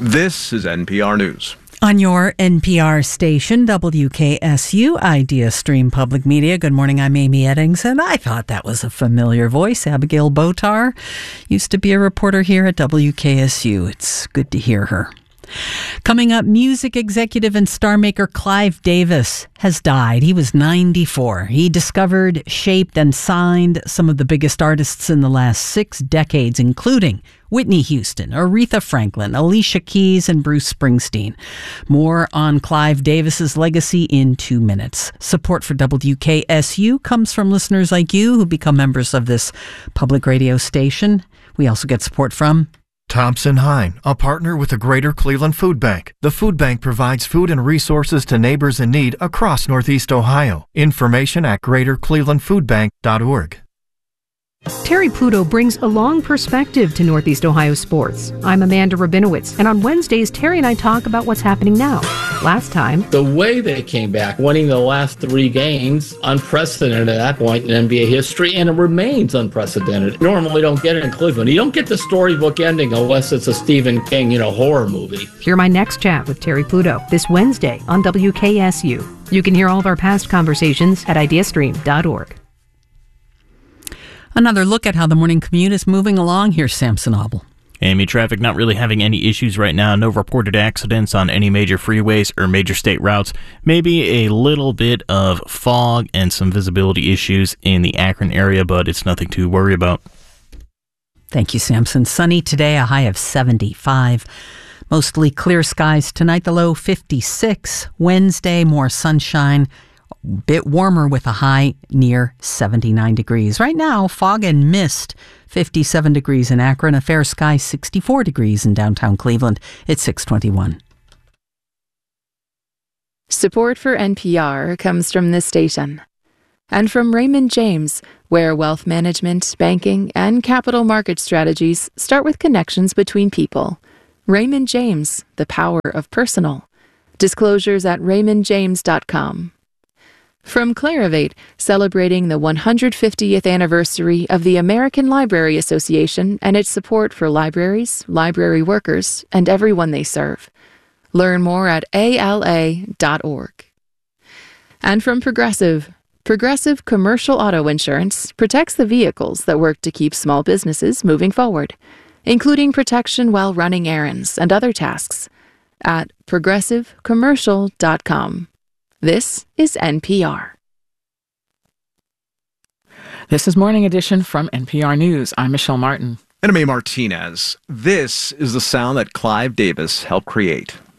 This is NPR News. On your NPR station, WKSU, Idea Stream Public Media. Good morning, I'm Amy Eddington. I thought that was a familiar voice. Abigail Botar used to be a reporter here at WKSU. It's good to hear her. Coming up, music executive and star maker Clive Davis has died. He was 94. He discovered, shaped, and signed some of the biggest artists in the last 6 decades, including Whitney Houston, Aretha Franklin, Alicia Keys, and Bruce Springsteen. More on Clive Davis's legacy in 2 minutes. Support for WKSU comes from listeners like you who become members of this public radio station. We also get support from Thompson Hine, a partner with the Greater Cleveland Food Bank. The food bank provides food and resources to neighbors in need across Northeast Ohio. Information at greaterclevelandfoodbank.org. Terry Pluto brings a long perspective to Northeast Ohio sports. I'm Amanda Rabinowitz, and on Wednesdays, Terry and I talk about what's happening now. Last time, the way they came back, winning the last 3 games, unprecedented at that point in NBA history, and it remains unprecedented. Normally don't get it in Cleveland. You don't get the storybook ending unless it's a Stephen King, horror movie. Hear my next chat with Terry Pluto this Wednesday on WKSU. You can hear all of our past conversations at ideastream.org. Another look at how the morning commute is moving along. Here's Samson Obel. Amy, traffic not really having any issues right now. No reported accidents on any major freeways or major state routes. Maybe a little bit of fog and some visibility issues in the Akron area, but it's nothing to worry about. Thank you, Samson. Sunny today, a high of 75. Mostly clear skies tonight, the low 56. Wednesday, more sunshine. Bit warmer with a high near 79 degrees. Right now, fog and mist, 57 degrees in Akron, a fair sky, 64 degrees in downtown Cleveland. It's 6:21. Support for NPR comes from this station and from Raymond James, where wealth management, banking, and capital market strategies start with connections between people. Raymond James, the power of personal. Disclosures at raymondjames.com. From Clarivate, celebrating the 150th anniversary of the American Library Association and its support for libraries, library workers, and everyone they serve. Learn more at ala.org. And from Progressive, Progressive Commercial Auto Insurance protects the vehicles that work to keep small businesses moving forward, including protection while running errands and other tasks, at progressivecommercial.com. This is NPR. This is Morning Edition from NPR News. I'm Michelle Martin. And I'm A. Martinez. This is the sound that Clive Davis helped create.